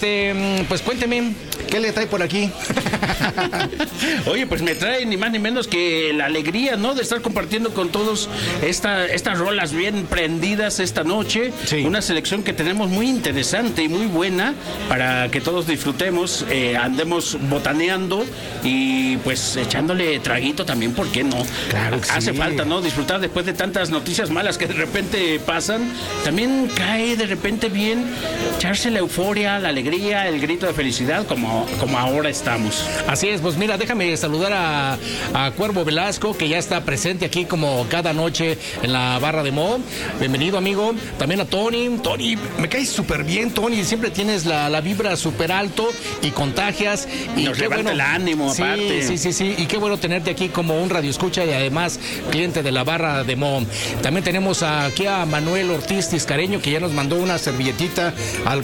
Pues cuénteme, ¿qué le trae por aquí? Oye, pues me trae ni más ni menos que la alegría, ¿no? De estar compartiendo con todos estas rolas bien prendidas esta noche. Sí. Una selección que tenemos muy interesante y muy buena para que todos disfrutemos, andemos botaneando y pues echándole traguito también, ¿por qué no? Claro que Hace sí. falta, ¿no? Disfrutar después de tantas noticias malas que de repente pasan. También cae de repente bien echarse la euforia, la alegría, el grito de felicidad como ahora estamos. Así es, pues mira, déjame saludar a Cuervo Velasco, que ya está presente aquí como cada noche en la barra de Mo. Bienvenido, amigo. También a Tony. Tony, me caes súper bien, Tony. Siempre tienes la vibra súper alto y contagias. Y Nos levanta el ánimo, sí, aparte. Sí. Y qué bueno tenerte aquí como un radioescucha y además cliente de la barra de Mo. También tenemos aquí a Manuel Ortiz Tiscareño, que ya nos mandó una servilletita al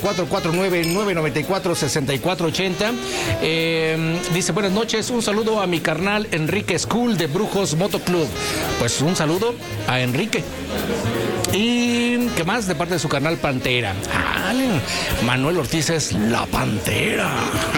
449-994-6480. Dice, buenas noches, un saludo a mi carnal Enrique School de Brujos Moto Club. Pues un saludo a Enrique. Y ¿qué más? De parte de su carnal Pantera. Manuel Ortiz es la Pantera.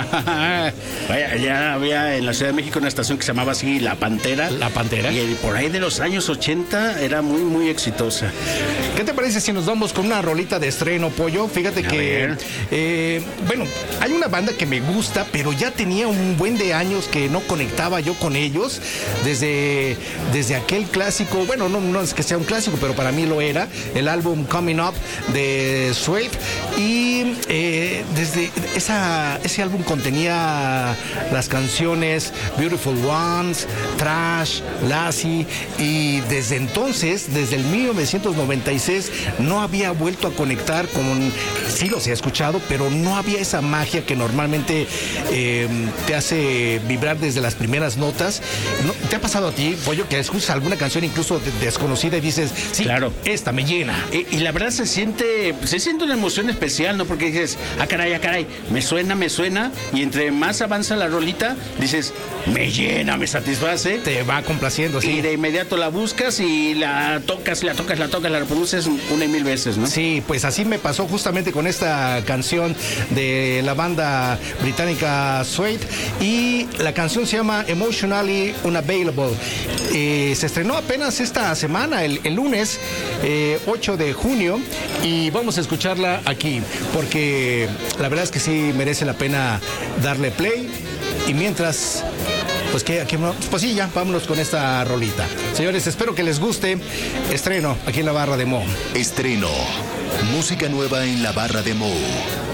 Vaya, ya había en la Ciudad de México una estación que se llamaba así La Pantera. La Pantera. Y por ahí de los años 80 era muy, muy exitosa. ¿Qué te parece si nos vamos con una rolita de estreno, Pollo? Fíjate que, bueno, hay una banda que me gusta, pero ya tenía un buen de años que no conectaba yo con ellos. Desde aquel clásico, bueno, no es que sea un clásico, pero para mí lo era, el álbum Coming Up de Suede. Y desde ese álbum contenía las canciones Beautiful Ones, Trash, Lassie, y desde entonces, desde el 1996, no había vuelto a conectar con, sí los he escuchado, pero no había esa magia que normalmente te hace vibrar desde las primeras notas. ¿No? ¿Te ha pasado a ti, Pollo, que escuchas alguna canción incluso desconocida y dices, sí, claro, esta me llena? Y la verdad se siente una emoción especial, ¿no? Porque dices, ah, caray, me suena, y entre más avanza la rolita, dices, me llena, me satisface. Te va complaciendo, sí. Y de inmediato la buscas y la tocas, la reproduces una y mil veces, ¿no? Sí, pues así me pasó justamente con esta canción de la banda británica Suede, y la canción se llama Emotionally Unavailable. Se estrenó apenas esta semana, el lunes 8 de junio, y vamos a escucharla aquí, porque la verdad es que sí merece la pena darle play. Y mientras, pues sí, ya, vámonos con esta rolita. Señores, espero que les guste. Estreno aquí en la barra de Mo. Estreno. Música nueva en la barra de Mo.